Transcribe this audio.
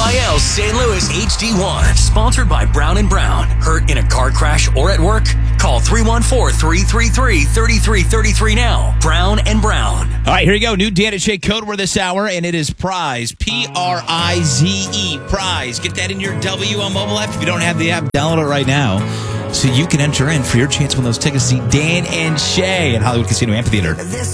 KYL St. Louis HD1. Sponsored by Brown & Brown. Hurt in a car crash or at work? Call 314-333-3333 now. Brown & Brown. All right, here you go. New Dan and Shay code word this hour, and it is PRIZE. P-R-I-Z-E. PRIZE. Get that in your WL mobile app. If you don't have the app, download it right now so you can enter in for your chance to win those tickets to see Dan and Shay at Hollywood Casino Amphitheater.